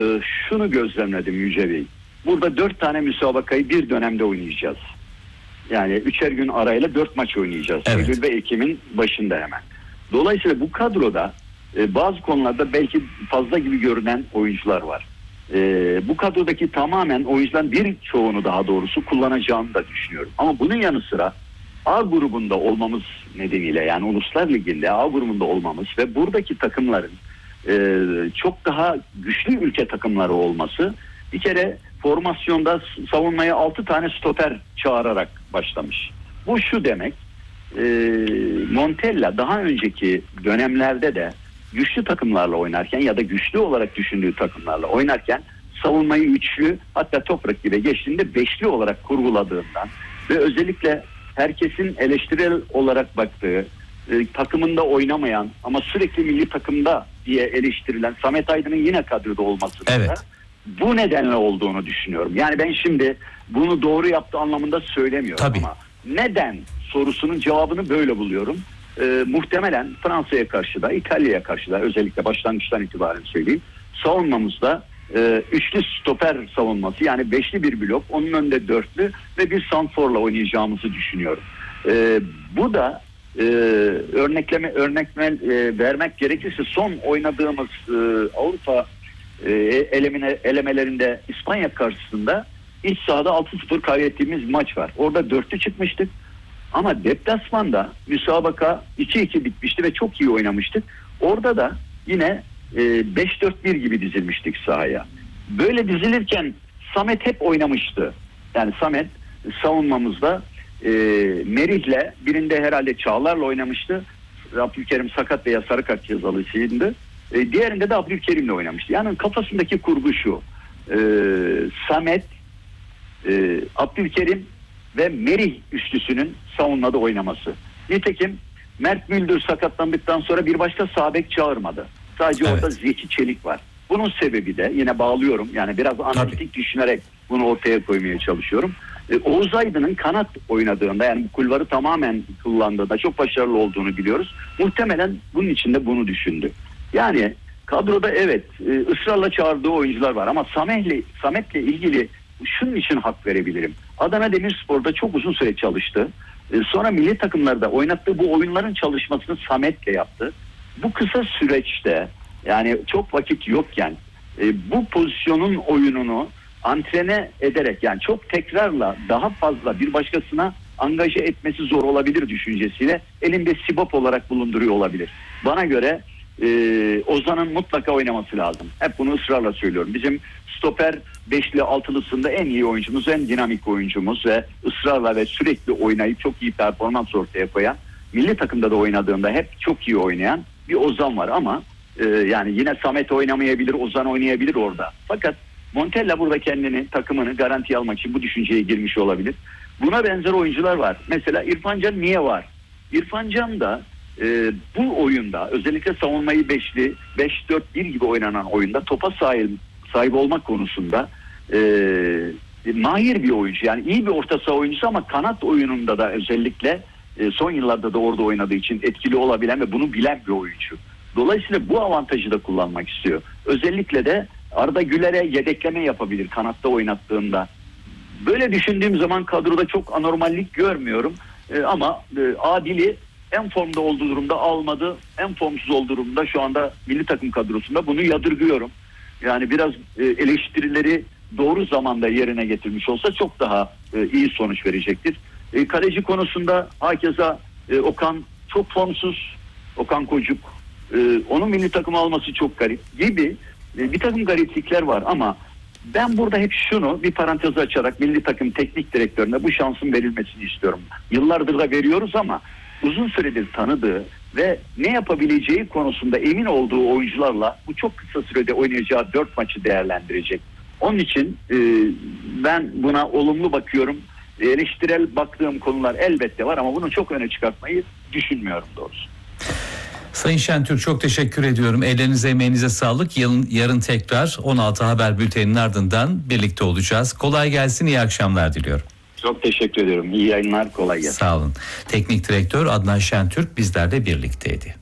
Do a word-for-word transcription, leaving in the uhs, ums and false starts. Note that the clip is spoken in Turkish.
Ee, şunu gözlemledim Yüce Bey. Burada dört tane müsabakayı bir dönemde oynayacağız. Yani üçer gün arayla dört maç oynayacağız. Evet. Eylül ve Ekim'in başında hemen. Dolayısıyla bu kadroda e, bazı konularda belki fazla gibi görünen oyuncular var. E, bu kadrodaki tamamen oyuncuların birçoğunu daha doğrusu kullanacağını da düşünüyorum. Ama bunun yanı sıra A grubunda olmamız nedeniyle, yani Uluslar Ligi'nde A grubunda olmamız ve buradaki takımların e, çok daha güçlü ülke takımları olması, bir kere formasyonda savunmaya altı tane stoper çağırarak başlamış. Bu şu demek, e, Montella daha önceki dönemlerde de güçlü takımlarla oynarken ya da güçlü olarak düşündüğü takımlarla oynarken savunmayı üçlü, hatta top rakibe geçtiğinde beşli olarak kurguladığından ve özellikle herkesin eleştirel olarak baktığı, e, takımında oynamayan ama sürekli milli takımda diye eleştirilen Samet Aydın'ın yine kadroda olması da Evet. bu nedenle olduğunu düşünüyorum. Yani ben şimdi bunu doğru yaptığı anlamında söylemiyorum. Tabii. Ama neden sorusunun cevabını böyle buluyorum. Ee, muhtemelen Fransa'ya karşı da, İtalya'ya karşı da, özellikle başlangıçtan itibaren söyleyeyim, savunmamızda e, üçlü stoper savunması, yani beşli bir blok, onun önünde dörtlü ve bir sanforla oynayacağımızı düşünüyorum. E, bu da e, örnekleme örnekme e, vermek gerekirse son oynadığımız e, Avrupa e, elemine, elemelerinde İspanya karşısında iç sahada altı sıfır kaybettiğimiz maç var. Orada dörtlü çıkmıştık. Ama deplasmanda müsabaka iki iki bitmişti ve çok iyi oynamıştık. Orada da yine e, beş dört bir gibi dizilmiştik sahaya. Böyle dizilirken Samet hep oynamıştı. Yani Samet savunmamızda e, Merih'le, birinde herhalde Çağlar'la oynamıştı. Abdülkerim sakat veya sarı kart cezalısıydı. E, diğerinde de Abdülkerim'le oynamıştı. Yani kafasındaki kurgu şu. E, Samet, e, Abdülkerim ve Merih üçlüsünün savunmada oynaması. Nitekim Mert Müldür sakatlandıktan sonra bir başka sağ bek çağırmadı. Sadece Evet. orada Zeki Çelik var. Bunun sebebi de yine bağlıyorum. Yani biraz analitik düşünerek bunu ortaya koymaya çalışıyorum. Ee, Oğuz Aydın'ın kanat oynadığında, yani bu kulvarı tamamen kullandığında çok başarılı olduğunu biliyoruz. Muhtemelen bunun için de bunu düşündü. Yani kadroda evet e, ısrarla çağırdığı oyuncular var ama Samet'le Samet'le ilgili şunun için hak verebilirim. Adana Demirspor'da çok uzun süre çalıştı. Ee, sonra milli takımlarda oynattığı bu oyunların çalışmasını Samet'le yaptı. Bu kısa süreçte, yani çok vakit yokken e, bu pozisyonun oyununu antrene ederek, yani çok tekrarla daha fazla bir başkasına angaje etmesi zor olabilir düşüncesiyle elinde sibop olarak bulunduruyor olabilir. Bana göre e, Ozan'ın mutlaka oynaması lazım. Hep bunu ısrarla söylüyorum. Bizim stoper beşli altılısında en iyi oyuncumuz, en dinamik oyuncumuz ve ısrarla ve sürekli oynayıp çok iyi performans ortaya koyan, milli takımda da oynadığında hep çok iyi oynayan bir Ozan var ama e, yani yine Samet oynamayabilir, Ozan oynayabilir orada. Fakat Montella burada kendini, takımını garantiye almak için bu düşünceye girmiş olabilir. Buna benzer oyuncular var. Mesela İrfan Can niye var? İrfan Can da e, bu oyunda, özellikle savunmayı beşli, beş dört bir gibi oynanan oyunda topa sahip, sahip olmak konusunda e, mahir bir oyuncu. Yani iyi bir orta saha oyuncusu ama kanat oyununda da özellikle e, son yıllarda da orada oynadığı için etkili olabilen ve bunu bilen bir oyuncu. Dolayısıyla bu avantajı da kullanmak istiyor. Özellikle de Arda Güler'e yedekleme yapabilir kanatta oynattığında. Böyle düşündüğüm zaman kadroda çok anormallik görmüyorum. E, ama e, Adil'i en formda olduğu durumda almadı. En formsuz olduğu durumda şu anda milli takım kadrosunda, bunu yadırgıyorum. Yani biraz e, eleştirileri doğru zamanda yerine getirmiş olsa çok daha e, iyi sonuç verecektir. E, kaleci konusunda hakeza e, Okan çok formsuz. Okan Kocuk. E, onun milli takıma alması çok garip gibi e, bir takım gariplikler var ama ben burada hep şunu bir parantez açarak milli takım teknik direktörüne bu şansın verilmesini istiyorum. Yıllardır da veriyoruz ama uzun süredir tanıdığı ve ne yapabileceği konusunda emin olduğu oyuncularla bu çok kısa sürede oynayacağı dört maçı değerlendirecek. Onun için e, ben buna olumlu bakıyorum. Eleştirel baktığım konular elbette var ama bunu çok öne çıkartmayı düşünmüyorum doğrusu. Sayın Şentürk, çok teşekkür ediyorum. Ellerinize, emeğinize sağlık. Yarın, yarın tekrar on altı Haber Bülteni'nin ardından birlikte olacağız. Kolay gelsin, iyi akşamlar diliyorum. Çok teşekkür ediyorum. İyi yayınlar, kolay gelsin. Sağ olun. Teknik direktör Adnan Şentürk bizlerle birlikteydi.